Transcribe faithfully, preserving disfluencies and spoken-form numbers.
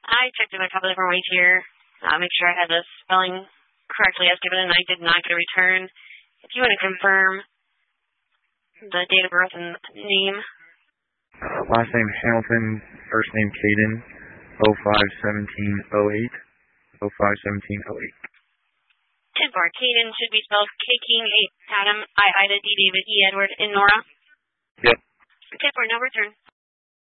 I checked in a couple different ways here. Uh, make sure I had the spelling correctly as given, and I did not get a return. If you want to confirm the date of birth and name. Last name Hamilton, first name Caden, oh five seventeen oh eight. oh five seventeen oh eight. ten four, Caden should be spelled K King eight Adam I Ida D David E Edward and Nora. Yep. ten four, no return.